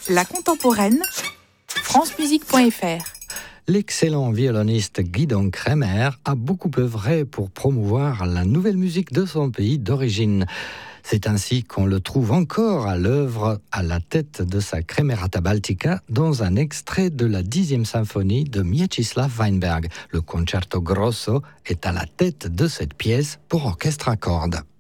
La contemporaine, francemusique.fr. L'excellent violoniste Guidon Kremer a beaucoup œuvré pour promouvoir la nouvelle musique de son pays d'origine. C'est ainsi qu'on le trouve encore à l'œuvre à la tête de sa Kremerata Baltica dans un extrait de la 10e symphonie de Mieczysław Weinberg. Le Concerto Grosso est à la tête de cette pièce pour orchestre à cordes.